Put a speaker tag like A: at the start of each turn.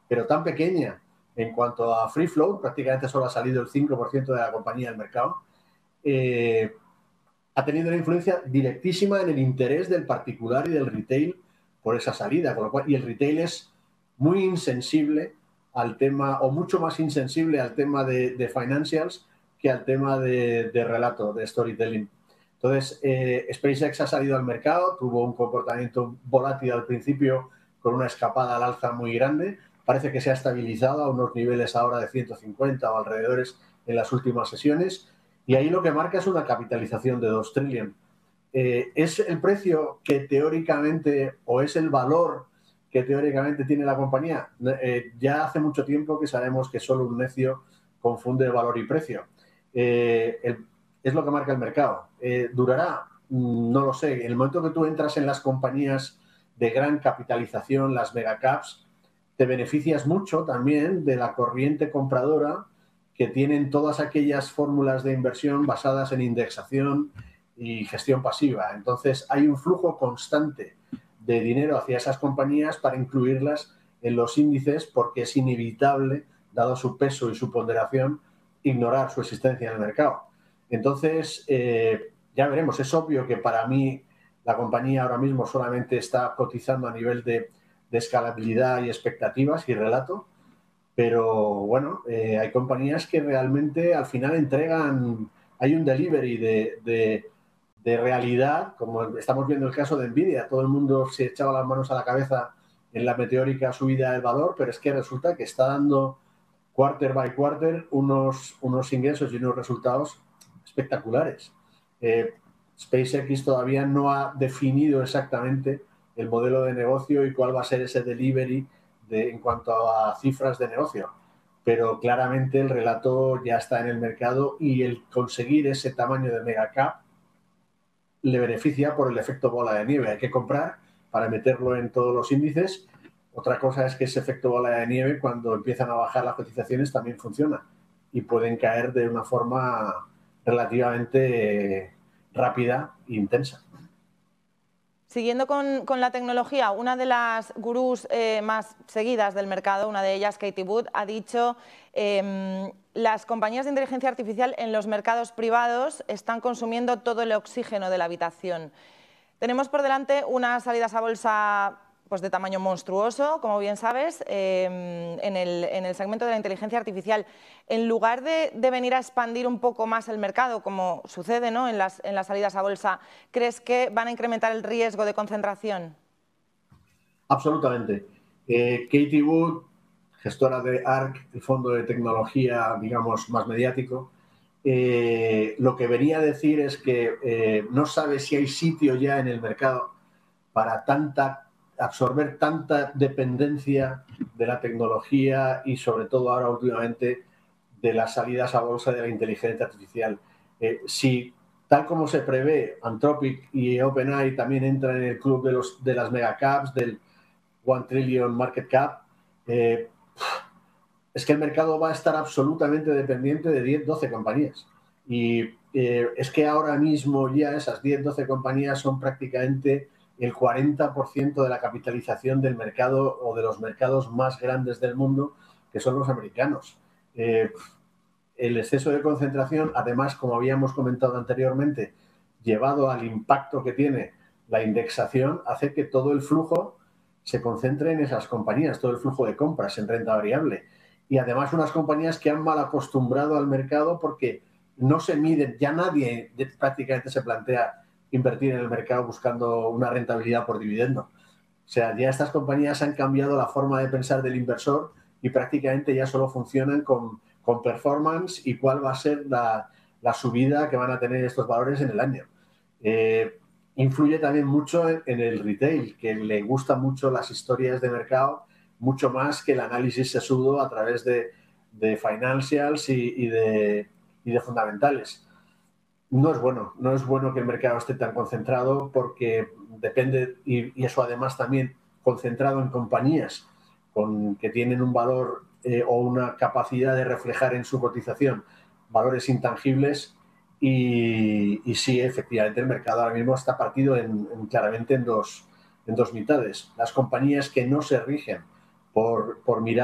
A: pero tan pequeña en cuanto a free float, prácticamente solo ha salido el 5% de la compañía del mercado, ha tenido una influencia directísima en el interés del particular y del retail por esa salida, con lo cual, y el retail es muy insensible al tema, o mucho más insensible al tema de financials que al tema de relato, de storytelling. Entonces, SpaceX ha salido al mercado, tuvo un comportamiento volátil al principio con una escapada al alza muy grande, parece que se ha estabilizado a unos niveles ahora de 150 o alrededores en las últimas sesiones, y ahí lo que marca es una capitalización de 2 trillion. ¿Es el precio que teóricamente, o es el valor que teóricamente tiene la compañía? Ya hace mucho tiempo que sabemos que solo un necio confunde valor y precio. Es lo que marca el mercado. ¿Durará? No lo sé. En el momento que tú entras en las compañías de gran capitalización, las megacaps, te beneficias mucho también de la corriente compradora que tienen todas aquellas fórmulas de inversión basadas en indexación y gestión pasiva. Entonces, hay un flujo constante de dinero hacia esas compañías para incluirlas en los índices porque es inevitable, dado su peso y su ponderación, ignorar su existencia en el mercado. Entonces, ya veremos. Es obvio que para mí la compañía ahora mismo solamente está cotizando a nivel de escalabilidad y expectativas y relato, pero bueno, hay compañías que realmente al final entregan, hay un delivery de realidad, como estamos viendo el caso de Nvidia. Todo el mundo se echaba las manos a la cabeza en la meteórica subida del valor, pero es que resulta que está dando quarter by quarter unos ingresos y unos resultados espectaculares. SpaceX todavía no ha definido exactamente el modelo de negocio y cuál va a ser ese delivery en cuanto a cifras de negocio, pero claramente el relato ya está en el mercado y el conseguir ese tamaño de megacap le beneficia por el efecto bola de nieve. Hay que comprar para meterlo en todos los índices. Otra cosa es que ese efecto bola de nieve, cuando empiezan a bajar las cotizaciones, también funciona y pueden caer de una forma relativamente rápida e intensa.
B: Siguiendo con la tecnología, una de las gurús más seguidas del mercado, una de ellas, Cathie Wood, ha dicho las compañías de inteligencia artificial en los mercados privados están consumiendo todo el oxígeno de la habitación. Tenemos por delante unas salidas a bolsa pues de tamaño monstruoso, como bien sabes, en el segmento de la inteligencia artificial. En lugar de venir a expandir un poco más el mercado, como sucede, ¿no?, en las salidas a bolsa, ¿crees que van a incrementar el riesgo de concentración?
A: Absolutamente. Cathie Wood, gestora de ARK, el fondo de tecnología, digamos, más mediático, lo que venía a decir es que no sabe si hay sitio ya en el mercado para absorber tanta dependencia de la tecnología y sobre todo ahora últimamente de las salidas a bolsa de la inteligencia artificial. Si tal como se prevé, Anthropic y OpenAI también entran en el club de las megacaps, del 1 trillion market cap, es que el mercado va a estar absolutamente dependiente de 10, 12 compañías. Y es que ahora mismo ya esas 10, 12 compañías son prácticamente el 40% de la capitalización del mercado o de los mercados más grandes del mundo, que son los americanos. El exceso de concentración, además, como habíamos comentado anteriormente, llevado al impacto que tiene la indexación, hace que todo el flujo se concentre en esas compañías, todo el flujo de compras en renta variable. Y además unas compañías que han mal acostumbrado al mercado porque no se miden, ya nadie prácticamente se plantea invertir en el mercado buscando una rentabilidad por dividendo. O sea, ya estas compañías han cambiado la forma de pensar del inversor y prácticamente ya solo funcionan con performance y cuál va a ser la subida que van a tener estos valores en el año. Influye también mucho en el retail, que le gustan mucho las historias de mercado, mucho más que el análisis sesudo a través de financials y de fundamentales. No es bueno que el mercado esté tan concentrado porque depende, y eso además también concentrado en compañías que tienen un valor o una capacidad de reflejar en su cotización valores intangibles y sí, efectivamente, el mercado ahora mismo está partido claramente en dos mitades. Las compañías que no se rigen por mirar